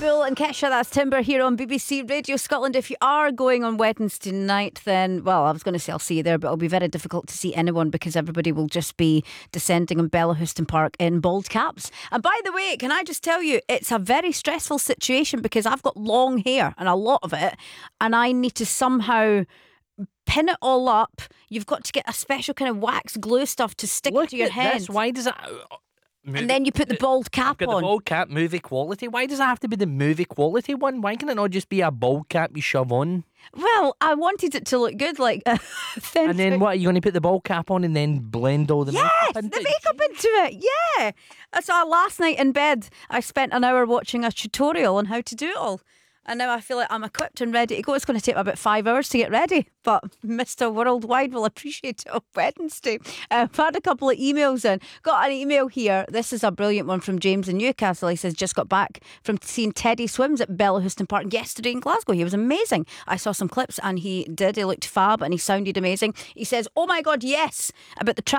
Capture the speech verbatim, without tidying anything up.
Bull and Kesha, that's Timber here on B B C Radio Scotland. If you are going on Wednesday night, then, well, I was going to say I'll see you there, but it'll be very difficult to see anyone because everybody will just be descending on Bellahouston Park in bald caps. And by the way, can I just tell you, it's a very stressful situation because I've got long hair and a lot of it, and I need to somehow pin it all up. You've got to get a special kind of wax glue stuff to stick Look it to your at head. this. Why does it... Movie, and then you put the bald cap got on. the bald cap, movie quality. Why does it have to be the movie quality one? Why can it not just be a bald cap you shove on? Well, I wanted it to look good, like authentic. And then what, are you going to put the bald cap on and then blend all the yes, makeup into the it? makeup into it, yeah. So last night in bed, I spent an hour watching a tutorial on how to do it all. And now I feel like I'm equipped and ready to go. It's going to take me about five hours to get ready. But Mister Worldwide will appreciate it on Wednesday. Uh, I've had a couple of emails in. Got an email here. This is a brilliant one from James in Newcastle. He says, just got back from seeing Teddy Swims at Bellahouston Park yesterday in Glasgow. He was amazing. I saw some clips and he did. He looked fab and he sounded amazing. He says, oh my God, yes, about the